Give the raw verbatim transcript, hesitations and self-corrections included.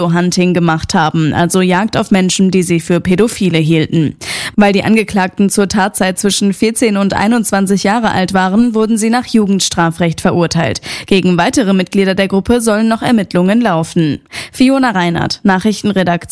Hunting gemacht haben, also Jagd auf Menschen, die sie für Pädophile hielten. Weil die Angeklagten zur Tatzeit zwischen vierzehn und einundzwanzig Jahre alt waren, wurden sie nach Jugendstrafrecht verurteilt. Gegen weitere Mitglieder der Gruppe sollen noch Ermittlungen laufen. Fiona Reinert, Nachrichtenredaktion.